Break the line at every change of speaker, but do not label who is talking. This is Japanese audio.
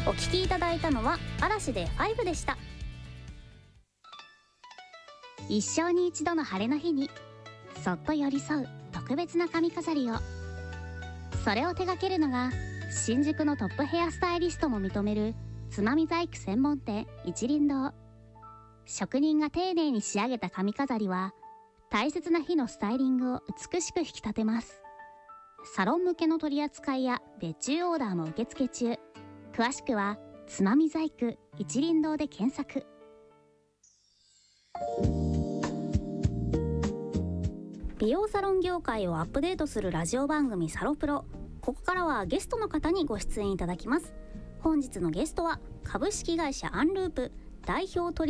お聞きいただいたのは嵐で5でした。
一生に一度の晴れの日にそっと寄り添う特別な髪飾りを、それを手掛けるのが新宿のトップヘアスタイリストも認めるつまみ細工専門店一輪堂。職人が丁寧に仕上げた髪飾りは大切な日のスタイリングを美しく引き立てます。サロン向けの取り扱いや別注オーダーも受付中。詳しくはつまみ細工一輪堂で検索。
美容サロン業界をアップデートするラジオ番組サロプロ。ここからはゲストの方にご出演いただきます。本日のゲストは株式会社アンループ代表取